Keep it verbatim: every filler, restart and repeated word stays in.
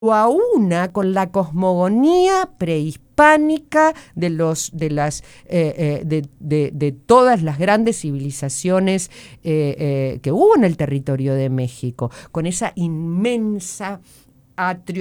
a una con la cosmogonía prehispánica de los de las eh, eh, de, de, de todas las grandes civilizaciones eh, eh, que hubo en el territorio de México, con esa inmensa atrio